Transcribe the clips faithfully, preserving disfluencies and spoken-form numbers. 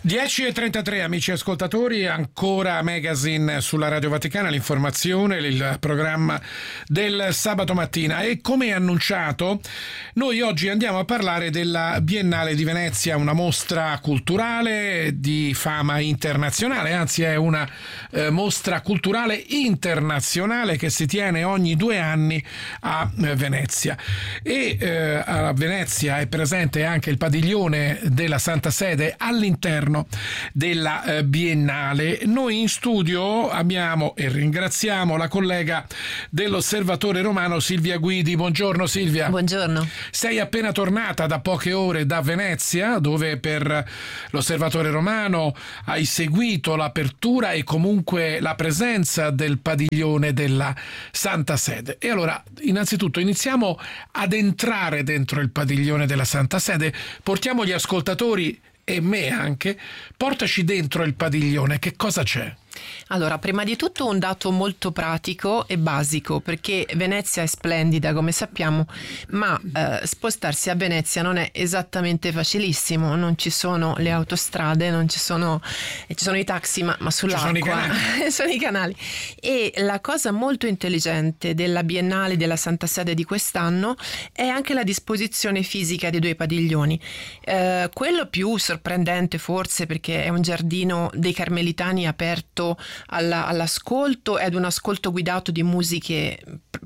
dieci e trentatré, amici ascoltatori, ancora Magazine sulla Radio Vaticana, l'informazione, il programma del sabato mattina. E come annunciato, noi oggi andiamo a parlare della Biennale di Venezia, una mostra culturale di fama internazionale, anzi è una eh, mostra culturale internazionale che si tiene ogni due anni a eh, Venezia. E eh, a Venezia è presente anche il padiglione della Santa Sede all'interno della eh, Biennale. Noi in studio abbiamo e ringraziamo la collega dell'Osservatore Romano Silvia Guidi. Buongiorno Silvia. Buongiorno. Sei appena tornata da poche ore da Venezia, dove per l'Osservatore Romano hai seguito l'apertura e comunque la presenza del padiglione della Santa Sede. E allora, innanzitutto iniziamo ad entrare dentro il padiglione della Santa Sede. Portiamo gli ascoltatori e me anche, portaci dentro il padiglione, che cosa c'è? Allora, prima di tutto un dato molto pratico e basico, perché Venezia è splendida, come sappiamo, ma eh, spostarsi a Venezia non è esattamente facilissimo, non ci sono le autostrade, non ci sono, eh, ci sono i taxi, ma, ma sull'acqua sono i canali. sono i canali. E la cosa molto intelligente della Biennale della Santa Sede di quest'anno è anche la disposizione fisica dei due padiglioni. Eh, quello più sorprendente forse, perché è un giardino dei Carmelitani aperto alla, all'ascolto ed un ascolto guidato di musiche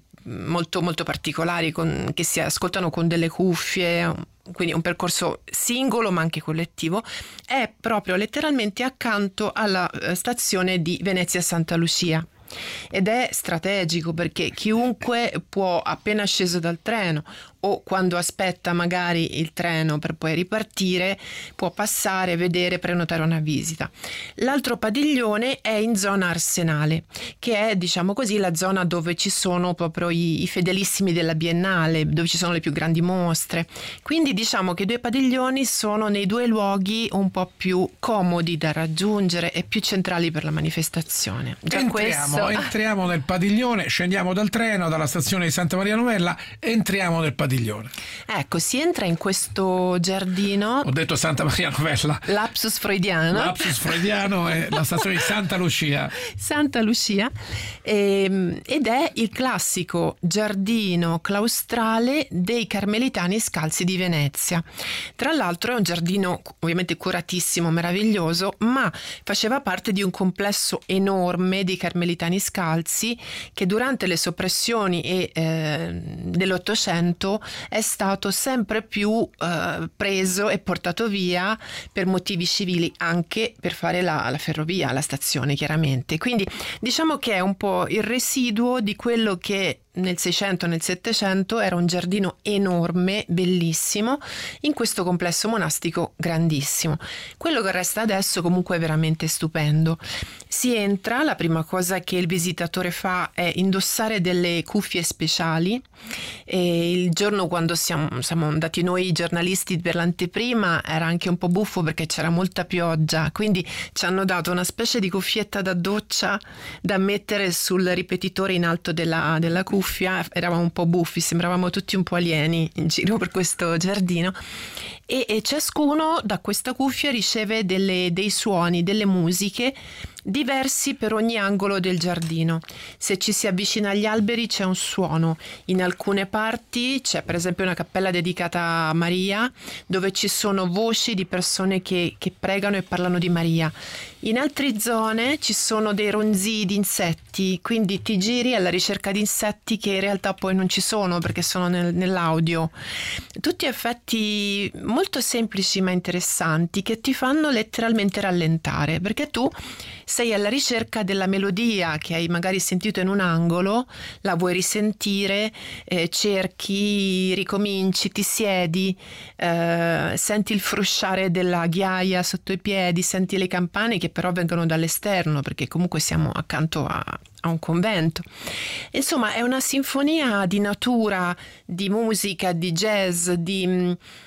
molto molto particolari con, che si ascoltano con delle cuffie, quindi un percorso singolo ma anche collettivo. È proprio letteralmente accanto alla stazione di Venezia Santa Lucia. Ed è strategico perché chiunque può, appena sceso dal treno o quando aspetta magari il treno per poi ripartire, può passare, vedere, prenotare una visita. L'altro padiglione è in zona Arsenale, che è, diciamo così, la zona dove ci sono proprio i, i fedelissimi della Biennale, dove ci sono le più grandi mostre. Quindi diciamo che i due padiglioni sono nei due luoghi un po' più comodi da raggiungere e più centrali per la manifestazione. Già entriamo, questo... entriamo nel padiglione, scendiamo dal treno, dalla stazione di Santa Maria Novella, entriamo nel padiglione. Ecco, si entra in questo giardino. Ho detto Santa Maria Novella. Lapsus freudiano. Lapsus freudiano è la stazione di Santa Lucia. Santa Lucia. Ehm, ed è il classico giardino claustrale dei Carmelitani Scalzi di Venezia. Tra l'altro è un giardino ovviamente curatissimo, meraviglioso, ma faceva parte di un complesso enorme di Carmelitani Scalzi che durante le soppressioni e, eh, dell'Ottocento è stato sempre più eh, preso e portato via per motivi civili, anche per fare la, la ferrovia, la stazione chiaramente. Quindi diciamo che è un po' il residuo di quello che nel Seicento, nel Settecento era un giardino enorme, bellissimo, in questo complesso monastico grandissimo. Quello che resta adesso comunque è veramente stupendo. Si entra, la prima cosa che il visitatore fa è indossare delle cuffie speciali. E il giorno quando siamo, siamo andati noi giornalisti per l'anteprima era anche un po' buffo perché c'era molta pioggia, quindi ci hanno dato una specie di cuffietta da doccia da mettere sul ripetitore in alto della, della cuffia. Eravamo un po' buffi, sembravamo tutti un po' alieni in giro per questo giardino e, e ciascuno da questa cuffia riceve delle, dei suoni, delle musiche diversi per ogni angolo del giardino. Se ci si avvicina agli alberi c'è un suono, in alcune parti c'è per esempio una cappella dedicata a Maria dove ci sono voci di persone che, che pregano e parlano di Maria. In altre zone ci sono dei ronzii di insetti, quindi ti giri alla ricerca di insetti che in realtà poi non ci sono perché sono nel, nell'audio. Tutti effetti molto semplici ma interessanti che ti fanno letteralmente rallentare, perché tu sei alla ricerca della melodia che hai magari sentito in un angolo, la vuoi risentire, eh, cerchi, ricominci, ti siedi, eh, senti il frusciare della ghiaia sotto i piedi, senti le campane che però vengono dall'esterno perché comunque siamo accanto a, a un convento. Insomma, è una sinfonia di natura, di musica, di jazz, di,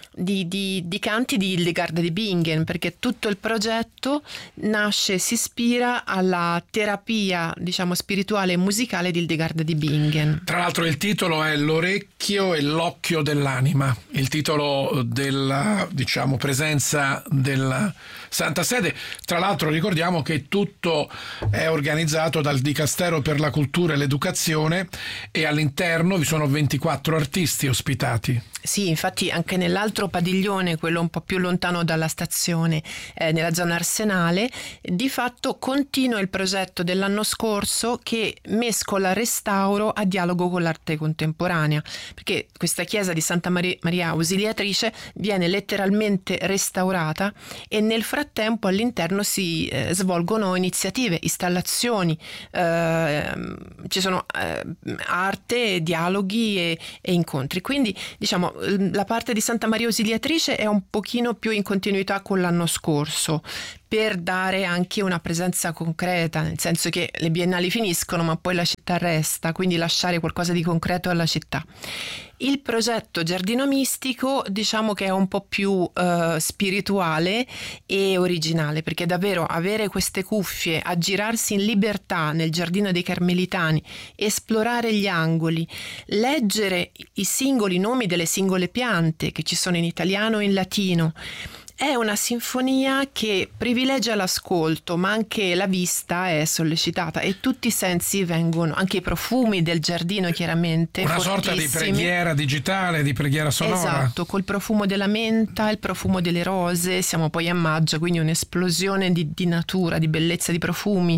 di, di, di canti di Hildegard di Bingen, perché tutto il progetto nasce, si ispira alla terapia, diciamo, spirituale e musicale di Hildegard di Bingen. Tra l'altro il titolo è L'orecchio e l'occhio dell'anima, il titolo della, diciamo, presenza della Santa Sede. Tra l'altro ricordiamo che tutto è organizzato dal Dicastero per la Cultura e l'Educazione e all'interno vi sono ventiquattro artisti ospitati. Sì, infatti anche nell'altro padiglione, quello un po' più lontano dalla stazione, eh, nella zona Arsenale, di fatto continua il progetto dell'anno scorso che mescola restauro a dialogo con l'arte contemporanea, perché questa chiesa di Santa Maria, Maria Ausiliatrice viene letteralmente restaurata e nel frattempo all'interno si eh, svolgono iniziative, installazioni, eh, ci sono eh, arte, dialoghi e, e incontri. Quindi diciamo la parte di Santa Maria Ausiliatrice è un pochino più in continuità con l'anno scorso, per dare anche una presenza concreta, nel senso che le biennali finiscono ma poi la città resta, quindi lasciare qualcosa di concreto alla città. Il progetto Giardino Mistico diciamo che è un po' più eh, spirituale e originale, perché davvero avere queste cuffie, aggirarsi in libertà nel Giardino dei Carmelitani, esplorare gli angoli, leggere i singoli nomi delle singole piante che ci sono in italiano e in latino, è una sinfonia che privilegia l'ascolto, ma anche la vista è sollecitata e tutti i sensi vengono, anche i profumi del giardino chiaramente. Una sorta di preghiera digitale, di preghiera sonora. Esatto, col profumo della menta, il profumo delle rose, siamo poi a maggio, quindi un'esplosione di, di natura, di bellezza, di profumi.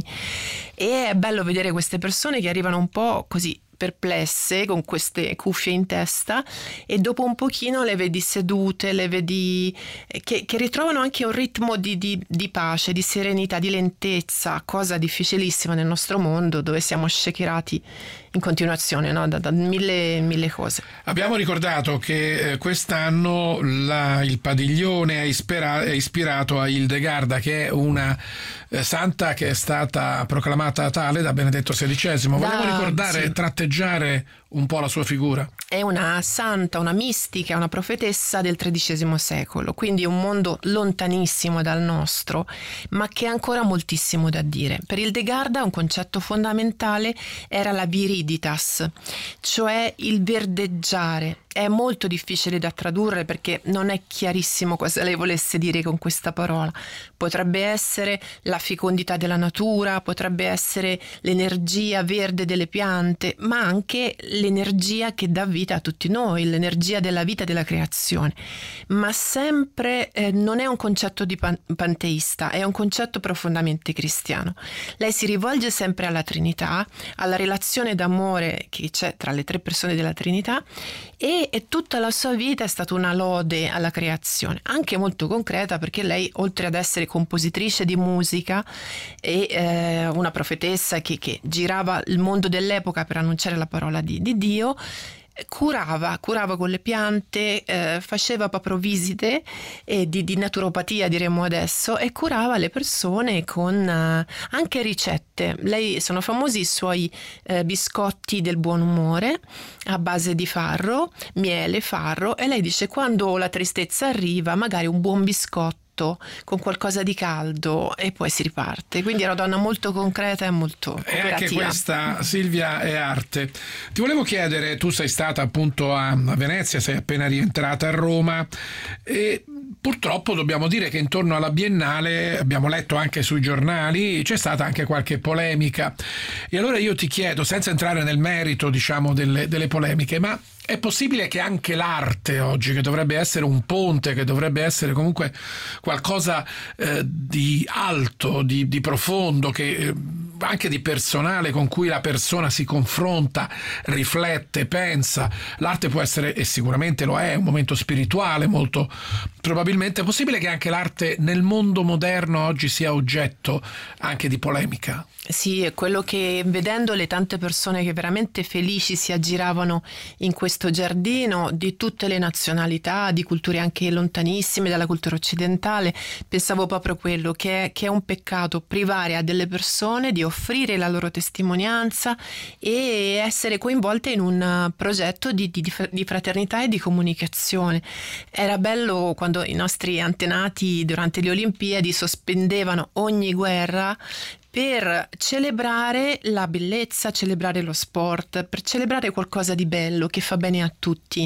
E è bello vedere queste persone che arrivano un po' così perplesse con queste cuffie in testa e dopo un pochino le vedi sedute, le vedi che, che ritrovano anche un ritmo di, di, di pace, di serenità, di lentezza, cosa difficilissima nel nostro mondo dove siamo shakerati in continuazione, no? da, da mille, mille cose. Abbiamo ricordato che eh, quest'anno la, il padiglione è, ispira, è ispirato a Hildegarda, che è una eh, santa che è stata proclamata tale da Benedetto sedicesimo. Volevo da, ricordare, sì. tratteggiare un po' la sua figura. È una santa, una mistica, una profetessa del tredicesimo secolo, quindi un mondo lontanissimo dal nostro, ma che ha ancora moltissimo da dire. Per Hildegarda un concetto fondamentale era la viriditas, cioè il verdeggiare. È molto difficile da tradurre perché non è chiarissimo cosa lei volesse dire con questa parola. Potrebbe essere la fecondità della natura, potrebbe essere l'energia verde delle piante, ma anche l'energia che dà vita a tutti noi, l'energia della vita, della creazione. Ma sempre eh, non è un concetto di pan- panteista, è un concetto profondamente cristiano. Lei si rivolge sempre alla Trinità, alla relazione d'amore che c'è tra le tre persone della Trinità e e tutta la sua vita è stata una lode alla creazione, anche molto concreta, perché lei, oltre ad essere compositrice di musica e eh, una profetessa che, che girava il mondo dell'epoca per annunciare la parola di, di Dio, curava, curava con le piante, eh, faceva proprio visite eh, di, di naturopatia diremmo adesso, e curava le persone con eh, anche ricette. Lei, sono famosi i suoi eh, biscotti del buon umore a base di farro, miele, farro, e lei dice: quando la tristezza arriva magari un buon biscotto con qualcosa di caldo e poi si riparte. Quindi era una donna molto concreta e molto operativa. E anche questa, Silvia, è arte. Ti volevo chiedere, tu sei stata appunto a Venezia, sei appena rientrata a Roma e purtroppo dobbiamo dire che intorno alla Biennale, abbiamo letto anche sui giornali, c'è stata anche qualche polemica. E allora io ti chiedo, senza entrare nel merito, diciamo, delle, delle polemiche, ma è possibile che anche l'arte oggi, che dovrebbe essere un ponte, che dovrebbe essere comunque qualcosa eh, di alto, di, di profondo, che eh, anche di personale, con cui la persona si confronta, riflette, pensa, l'arte può essere, e sicuramente lo è, un momento spirituale molto probabilmente, è possibile che anche l'arte nel mondo moderno oggi sia oggetto anche di polemica? Sì, è quello che, vedendo le tante persone che veramente felici si aggiravano in questo giardino, di tutte le nazionalità, di culture anche lontanissime dalla cultura occidentale, pensavo proprio quello, che è, che è un peccato privare a delle persone di offrire offrire la loro testimonianza e essere coinvolte in un progetto di, di, di fraternità e di comunicazione. Era bello quando i nostri antenati durante le Olimpiadi sospendevano ogni guerra per celebrare la bellezza, celebrare lo sport, per celebrare qualcosa di bello che fa bene a tutti.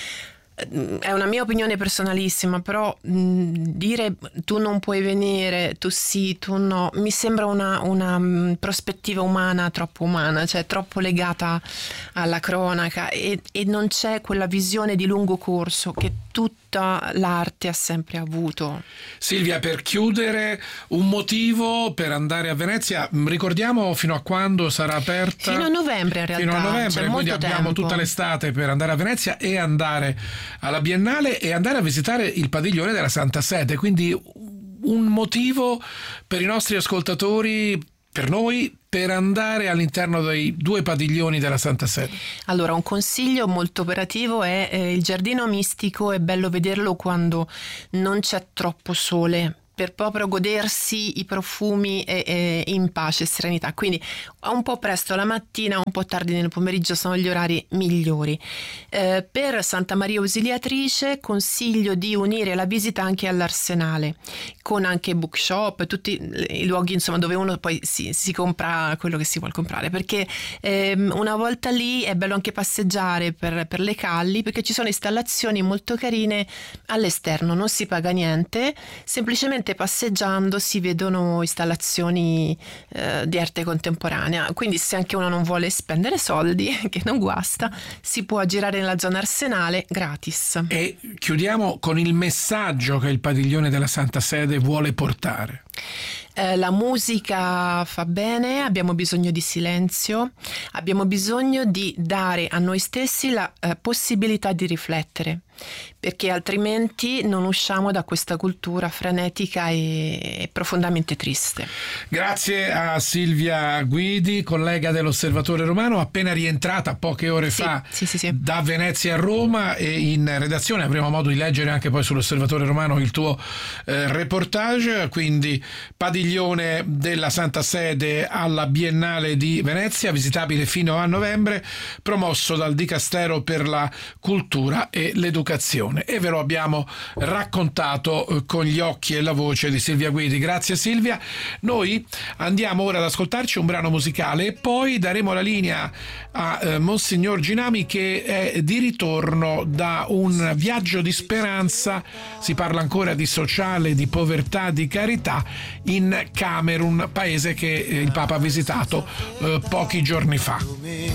È una mia opinione personalissima, però mh, dire tu non puoi venire, tu sì, tu no, mi sembra una, una mh, prospettiva umana troppo umana, cioè troppo legata alla cronaca e, e non c'è quella visione di lungo corso che tutta l'arte ha sempre avuto. Silvia, per chiudere, un motivo per andare a Venezia, ricordiamo fino a quando sarà aperta? Fino a novembre in realtà. Fino a novembre, c'è quindi molto abbiamo tempo. tutta l'estate per andare a Venezia e andare alla Biennale e andare a visitare il padiglione della Santa Sede, quindi un motivo per i nostri ascoltatori, per noi, per andare all'interno dei due padiglioni della Santa Sede. Allora, un consiglio molto operativo è eh, il giardino mistico, è bello vederlo quando non c'è troppo sole, per proprio godersi i profumi e, e in pace e serenità. Quindi un po' presto la mattina, un po' tardi nel pomeriggio sono gli orari migliori. Eh, per Santa Maria Ausiliatrice consiglio di unire la visita anche all'Arsenale, con anche bookshop, tutti i luoghi insomma dove uno poi si, si compra quello che si vuole comprare, perché ehm, una volta lì è bello anche passeggiare per, per le calli, perché ci sono installazioni molto carine all'esterno, non si paga niente, semplicemente passeggiando si vedono installazioni eh, di arte contemporanea, quindi se anche uno non vuole spendere soldi, che non guasta, si può girare nella zona Arsenale gratis. E chiudiamo con il messaggio che il padiglione della Santa Sede vuole portare. Eh, la musica fa bene, abbiamo bisogno di silenzio, abbiamo bisogno di dare a noi stessi la eh, possibilità di riflettere, perché altrimenti non usciamo da questa cultura frenetica e, e profondamente triste. Grazie a Silvia Guidi, collega dell'Osservatore Romano, appena rientrata poche ore sì, fa sì, sì, sì. da Venezia a Roma, e in redazione avremo modo di leggere anche poi sull'Osservatore Romano il tuo eh, reportage. Quindi padiglione della Santa Sede alla Biennale di Venezia, visitabile fino a novembre, promosso dal Dicastero per la Cultura e l'Educazione, e ve lo abbiamo raccontato eh, con gli occhi e la voce di Silvia Guidi. Grazie Silvia. Noi andiamo ora ad ascoltarci un brano musicale e poi daremo la linea a eh, Monsignor Ginami, che è di ritorno da un viaggio di speranza. Si parla ancora di sociale, di povertà, di carità in Camerun, paese che eh, il Papa ha visitato eh, pochi giorni fa.